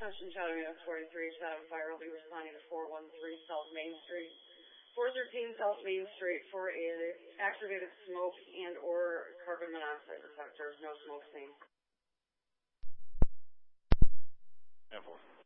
Attention Chattanooga 43, Chatham Fire will be responding to 413 South Main Street. 413 South Main Street for a activated smoke and or carbon monoxide detector. No smoke seen. 10-4.